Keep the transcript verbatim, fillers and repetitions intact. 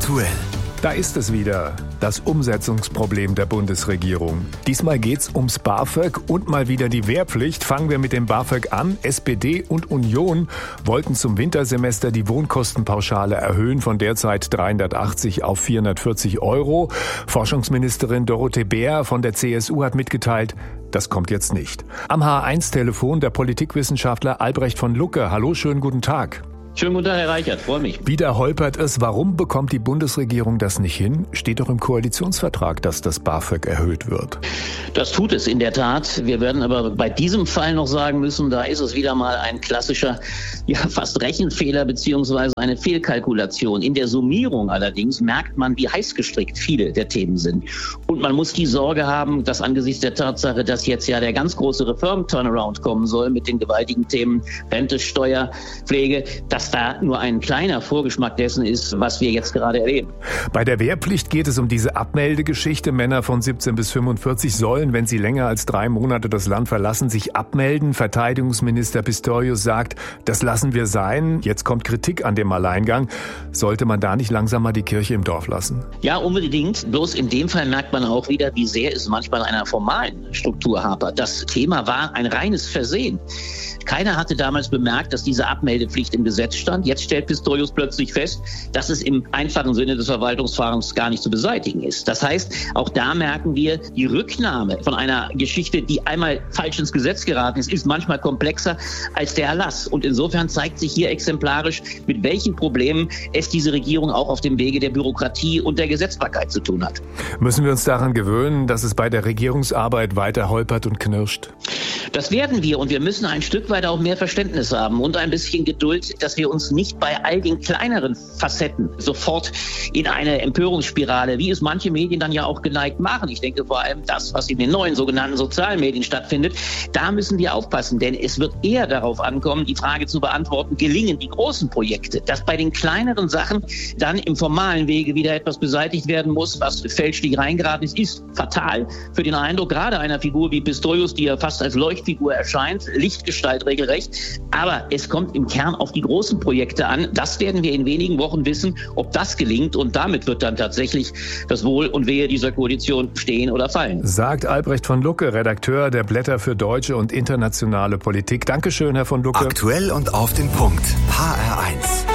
Aktuell. Da ist es wieder, das Umsetzungsproblem der Bundesregierung. Diesmal geht's ums BAföG und mal wieder die Wehrpflicht. Fangen wir mit dem BAföG an. S P D und Union wollten zum Wintersemester die Wohnkostenpauschale erhöhen von derzeit dreihundertachtzig auf vierhundertvierzig Euro. Forschungsministerin Dorothee Bär von der C S U hat mitgeteilt, das kommt jetzt nicht. Am H eins Telefon der Politikwissenschaftler Albrecht von Lucke. Hallo, schönen guten Tag. Schönen guten Tag, Herr Reichert, freue mich. Wieder holpert es. Warum bekommt die Bundesregierung das nicht hin? Steht doch im Koalitionsvertrag, dass das BAföG erhöht wird. Das tut es in der Tat. Wir werden aber bei diesem Fall noch sagen müssen, da ist es wieder mal ein klassischer, ja fast Rechenfehler beziehungsweise eine Fehlkalkulation. In der Summierung allerdings merkt man, wie heiß gestrickt viele der Themen sind. Und man muss die Sorge haben, dass angesichts der Tatsache, dass jetzt ja der ganz große Reform-Turnaround kommen soll mit den gewaltigen Themen Rente, Steuer, Pflege, dass da nur ein kleiner Vorgeschmack dessen ist, was wir jetzt gerade erleben. Bei der Wehrpflicht geht es um diese Abmeldegeschichte. Männer von siebzehn bis fünfundvierzig sollen, wenn sie länger als drei Monate das Land verlassen, sich abmelden. Verteidigungsminister Pistorius sagt, das lassen wir sein. Jetzt kommt Kritik an dem Alleingang. Sollte man da nicht langsam mal die Kirche im Dorf lassen? Ja, unbedingt. Bloß in dem Fall merkt man auch wieder, wie sehr es manchmal an einer formalen Struktur hapert. Das Thema war ein reines Versehen. Keiner hatte damals bemerkt, dass diese Abmeldepflicht im Gesetz stand. Jetzt stellt Pistorius plötzlich fest, dass es im einfachen Sinne des Verwaltungsfahrens gar nicht zu beseitigen ist. Das heißt, auch da merken wir, die Rücknahme von einer Geschichte, die einmal falsch ins Gesetz geraten ist, ist manchmal komplexer als der Erlass. Und insofern zeigt sich hier exemplarisch, mit welchen Problemen es diese Regierung auch auf dem Wege der Bürokratie und der Gesetzbarkeit zu tun hat. Müssen wir uns daran gewöhnen, dass es bei der Regierungsarbeit weiter holpert und knirscht? Das werden wir, und wir müssen ein Stück weit auch mehr Verständnis haben und ein bisschen Geduld, dass wir uns nicht bei all den kleineren Facetten sofort in eine Empörungsspirale, wie es manche Medien dann ja auch geneigt machen. Ich denke vor allem das, was in den neuen sogenannten sozialen Medien stattfindet. Da müssen wir aufpassen, denn es wird eher darauf ankommen, die Frage zu beantworten, gelingen die großen Projekte, dass bei den kleineren Sachen dann im formalen Wege wieder etwas beseitigt werden muss, was fälschlich reingeraten ist, ist fatal für den Eindruck, gerade einer Figur wie Pistorius, die ja fast als Leuchtfigur erscheint, Lichtgestalt regelrecht. Aber es kommt im Kern auf die großen Projekte an. Das werden wir in wenigen Wochen wissen, ob das gelingt. Und damit wird dann tatsächlich das Wohl und Wehe dieser Koalition stehen oder fallen. Sagt Albrecht von Lucke, Redakteur der Blätter für deutsche und internationale Politik. Dankeschön, Herr von Lucke. Aktuell und auf den Punkt. H R eins.